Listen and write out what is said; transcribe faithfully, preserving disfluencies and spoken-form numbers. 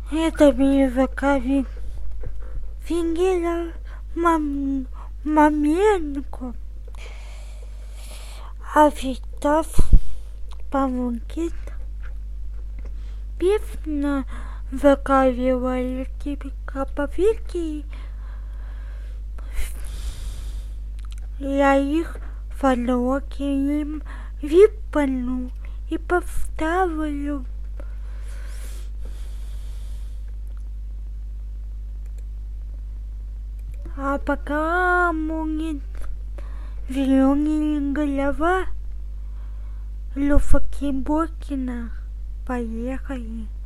Это языка Фигеля Маменко. А Витов помогит. Пивно заказывали каповики. Я их фолоки им выпану и поставлю. А пока будет зеленая голова Люфаки Бокина. Поехали.